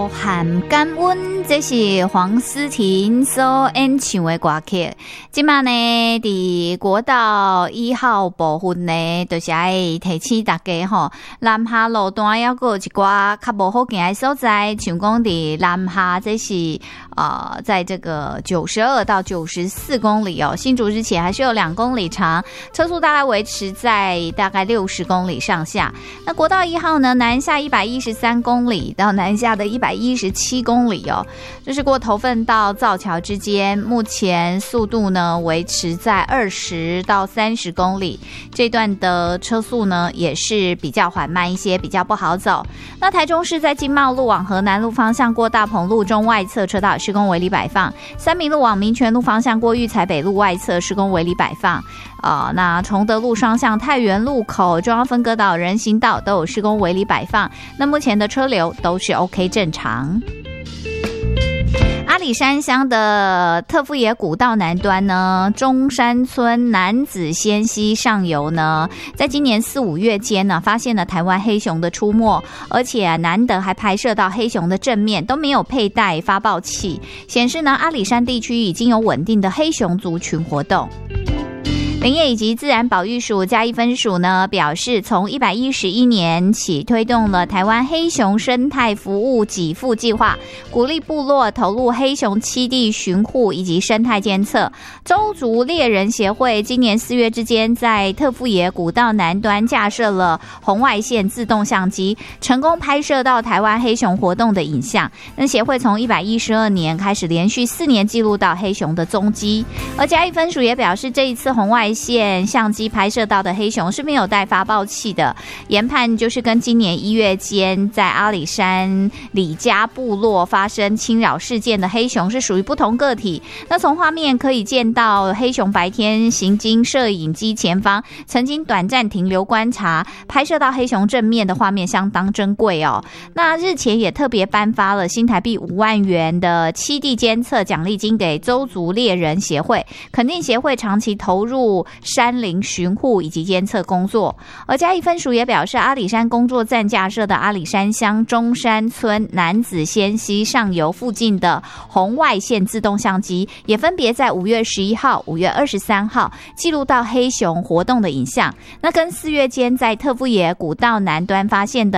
含感恩，这是黄思婷所演唱的歌曲。今晚呢，伫国道1号部分呢，就是爱提醒大家吼，南下路段还有一寡较无好行的所在，像讲伫南下，这是在这个92到94公里哦，新竹之前还是有2公里长，车速大概维持在大概60公里上下。那国道1号呢，南下113公里到南下的117公里哦，就是过头份到造桥之间，目前速度呢维持在20到30公里，这段的车速呢也是比较缓慢一些，比较不好走。那台中市在经贸路往河南路方向过大鹏路中外侧车道施工围篱摆放，三民路往民权路方向过育才北路外侧施工围篱摆放。那崇德路双向太原路口、中央分隔岛、人行道都有施工围篱摆放，那目前的车流都是 OK 正常。阿里山乡的特富野古道南端呢，中山村南子仙溪上游呢，在今年4、5月间呢，发现了台湾黑熊的出没，而且难得还拍摄到黑熊的正面，都没有佩戴发报器，显示呢，阿里山地区已经有稳定的黑熊族群活动。林业以及自然保育署嘉义分署呢表示，从111年起推动了台湾黑熊生态服务给付计划，鼓励部落投入黑熊栖地巡护以及生态监测。邹族猎人协会今年4月之间，在特富野古道南端架设了红外线自动相机，成功拍摄到台湾黑熊活动的影像。那协会从112年开始，连续4年记录到黑熊的踪迹。而嘉义分署也表示，这一次红外线相机拍摄到的黑熊是没有带发报器的，研判就是跟今年1月间在阿里山李家部落发生侵扰事件的黑熊是属于不同个体。那从画面可以见到，黑熊白天行经摄影机前方，曾经短暂停留观察，拍摄到黑熊正面的画面相当珍贵哦。那日前也特别颁发了新台币5万元的栖地监测奖励金给邹族猎人协会，肯定协会长期投入山林巡护以及监测工作。而嘉义分署也表示，阿里山工作站架设的阿里山乡中山村南子仙溪上游附近的红外线自动相机，也分别在5月11号、5月23号记录到黑熊活动的影像。那跟4月间在特富野古道南端发现的